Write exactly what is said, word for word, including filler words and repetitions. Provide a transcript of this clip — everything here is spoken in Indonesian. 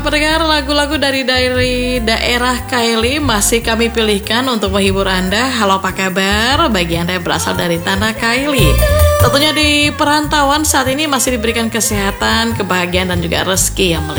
pendengar, lagu-lagu dari dari daerah Kaili masih kami pilihkan untuk menghibur Anda. Halo, apa kabar bagi Anda yang berasal dari tanah Kaili? Tentunya di perantauan saat ini masih diberikan kesehatan, kebahagiaan dan juga rezeki yang melimpah.